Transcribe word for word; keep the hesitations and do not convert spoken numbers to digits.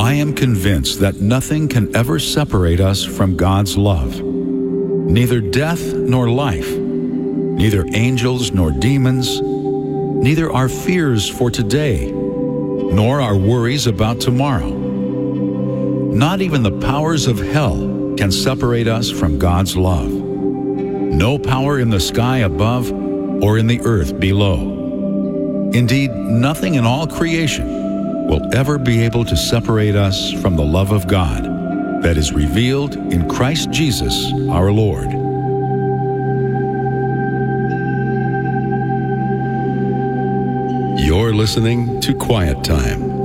I am convinced that nothing can ever separate us from God's love. Neither death nor life, neither angels nor demons, neither our fears for today, nor our worries about tomorrow. Not even the powers of hell can separate us from God's love. No power in the sky above or in the earth below. Indeed, nothing in all creation will ever be able to separate us from the love of God that is revealed in Christ Jesus our Lord. You're listening to Quiet Time